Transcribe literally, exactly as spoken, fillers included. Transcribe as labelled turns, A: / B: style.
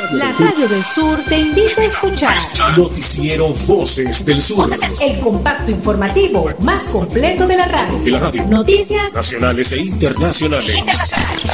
A: La Radio del Sur te invita a escuchar
B: Noticiero Voces del Sur,
A: el compacto informativo más completo de la radio.
B: De la radio.
A: Noticias
B: nacionales e internacionales.
A: internacionales.